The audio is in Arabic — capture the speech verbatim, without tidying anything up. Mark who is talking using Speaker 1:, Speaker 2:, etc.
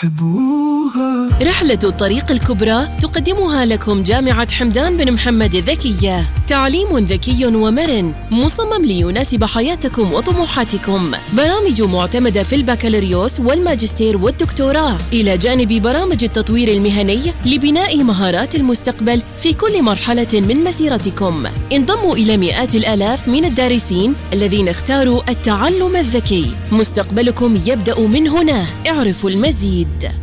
Speaker 1: يحبوها.
Speaker 2: رحلة الطريق الكبرى تقدمها لكم جامعة حمدان بن محمد الذكية، تعليم ذكي ومرن مصمم ليناسب حياتكم وطموحاتكم، برامج معتمدة في البكالوريوس والماجستير والدكتوراه، إلى جانب برامج التطوير المهني لبناء مهارات المستقبل في كل مرحلة من مسيرتكم. انضموا إلى مئات الآلاف من الدارسين الذين اختاروا التعلم الذكي. مستقبلكم يبدأ من هنا. اعرفوا المزيد.